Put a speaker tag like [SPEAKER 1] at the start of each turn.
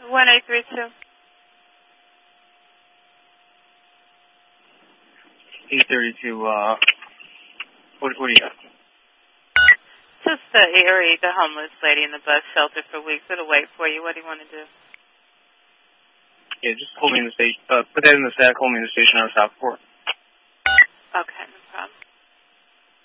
[SPEAKER 1] 1832.
[SPEAKER 2] 832, what do you got?
[SPEAKER 1] Just Erie, the homeless lady in the bus shelter for weeks. It'll wait for you. What do you want to do?
[SPEAKER 2] Yeah, just hold me in the station. Put that in the sack, hold me in the station on South 4.
[SPEAKER 1] Okay.